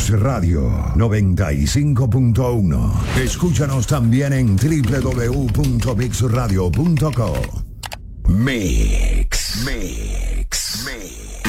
Mix Radio 95.1. Escúchanos también en www.mixradio.co. Mix.